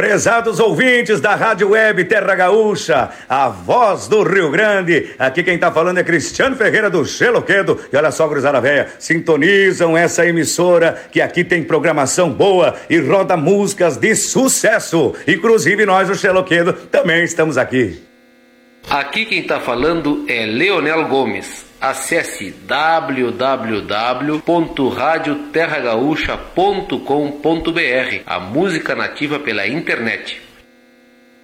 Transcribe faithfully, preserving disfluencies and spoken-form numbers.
Prezados ouvintes da Rádio Web Terra Gaúcha, a voz do Rio Grande, aqui quem tá falando é Cristiano Ferreira do Xeloquedo. E olha só, gurizada véia, sintonizam essa emissora que aqui tem programação boa e roda músicas de sucesso. Inclusive nós, o Xeloquedo, também estamos aqui. Aqui quem tá falando é Leonel Gomes. Acesse w w w ponto rádio terra gaúcha ponto com ponto b r, a música nativa pela internet.